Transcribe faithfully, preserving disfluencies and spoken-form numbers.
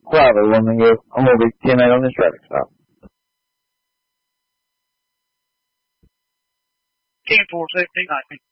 Bravo, Romeo. I'm going to be ten eight on this traffic stop. ten four, seventeen nineteen.